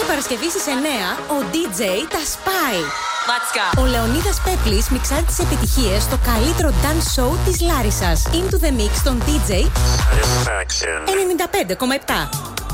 την Παρασκευή στις 9 ο DJ τα σπάει. Let's go. Ο Λεωνίδας Πέπλης μιξάρει τις επιτυχίες στο καλύτερο dance show της Λάρισσας. Into the mix των DJ 95,7.